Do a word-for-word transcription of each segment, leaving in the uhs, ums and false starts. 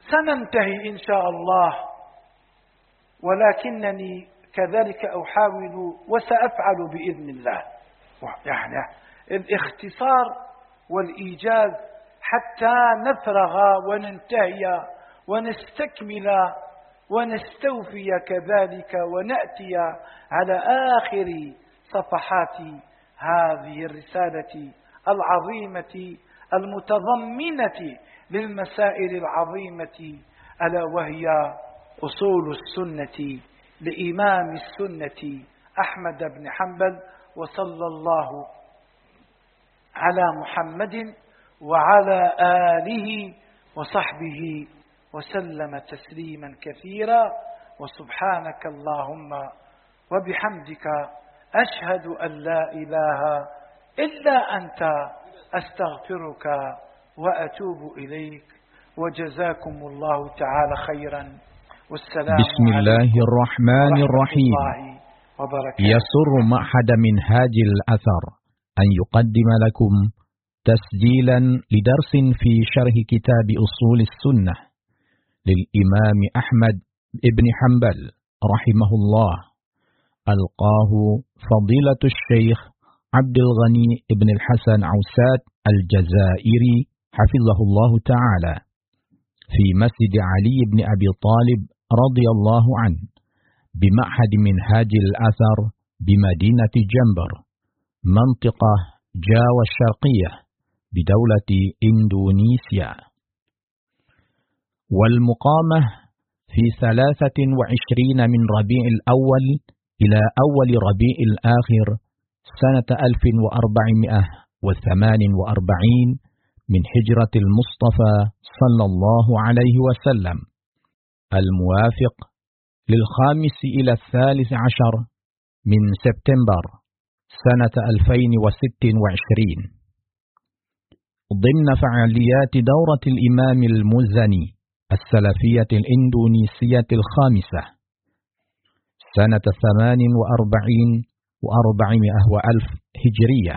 سننتهي إن شاء الله، ولكنني كذلك أحاول وسأفعل بإذن الله يعني الاختصار والإيجاز حتى نفرغ وننتهي ونستكمل ونستوفي كذلك ونأتي على آخر صفحات هذه الرسالة العظيمة المتضمنة للمسائل العظيمة، ألا وهي أصول السنة لإمام السنة أحمد بن حنبل. وصلى الله على محمد وعلى آله وصحبه وسلم تسليما كثيرا. وسبحانك اللهم وبحمدك أشهد أن لا إله إلا أنت أستغفرك وأتوب إليك، وجزاكم الله تعالى خيرا، والسلام بسم الله الرحمن الرحيم. يسر معهد منهاج الأثر أن يقدم لكم تسجيلا لدرس في شرح كتاب أصول السنة للإمام أحمد بن حنبل رحمه الله، ألقاه فضيلة الشيخ عبد الغني بن الحسن عوسات الجزائري حفظه الله تعالى في مسجد علي بن أبي طالب رضي الله عنه بمعهد منهاج الأثر بمدينة جنبر منطقة جاوة الشرقية بدولة إندونيسيا، والمقامة في ثلاثة وعشرين من ربيع الأول إلى أول ربيع الآخر سنة ألف وأربعمائة وثمان وأربعين من هجرة المصطفى صلى الله عليه وسلم، الموافق للخامس إلى الثالث عشر من سبتمبر سنة ألفين وست وعشرين، ضمن فعاليات دورة الإمام المزني السلفية الإندونيسية الخامسة سنة ثمان وأربعين وأربعمائة وألف هجرية.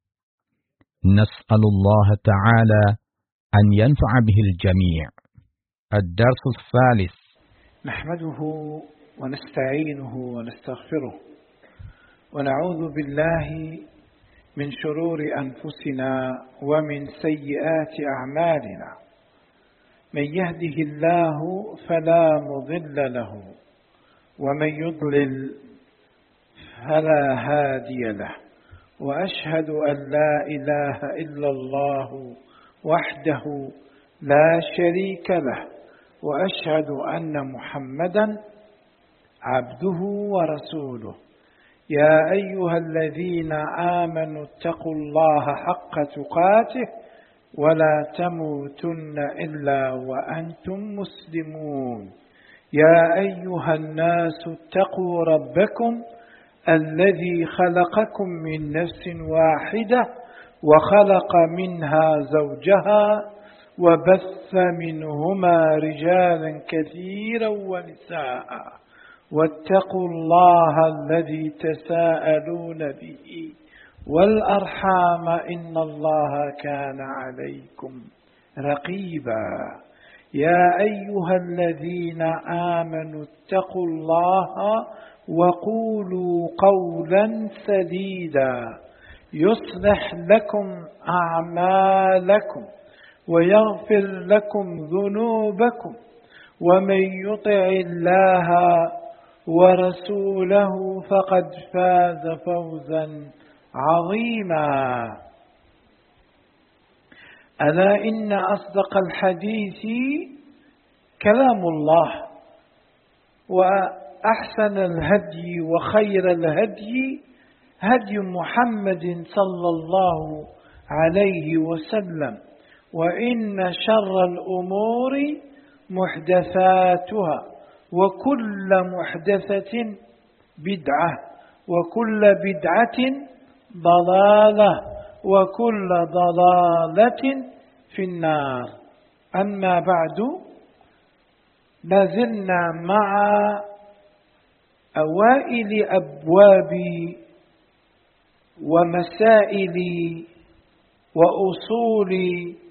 نسأل الله تعالى أن ينفع به الجميع. الدرس الثالث. نحمده ونستعينه ونستغفره ونعوذ بالله من شرور أنفسنا ومن سيئات أعمالنا، من يهده الله فلا مضل له ومن يضلل فلا هادي له، وأشهد أن لا إله إلا الله وحده لا شريك له، وأشهد أن محمدا عبده ورسوله. يا أيها الذين آمنوا اتقوا الله حق تقاته ولا تموتن إلا وأنتم مسلمون. يا أيها الناس اتقوا ربكم الذي خلقكم من نفس واحدة وخلق منها زوجها وبث منهما رجالا كثيرا ونساء، واتقوا الله الذي تساءلون به والأرحام إن الله كان عليكم رقيبا. يا أيها الذين آمنوا اتقوا الله وقولوا قولا سديدا يصلح لكم أعمالكم ويغفر لكم ذنوبكم، ومن يطع الله ورسوله فقد فاز فوزا عظيما. ألا إن أصدق الحديث كلام الله، وأحسن الهدي وخير الهدي هدي محمد صلى الله عليه وسلم، وإن شر الأمور محدثاتها، وكل محدثة بدعة، وكل بدعة ضلالة، وكل ضلالة في النار. أما بعد، لازلنا مع أوائل أبواب ومسائل وأصول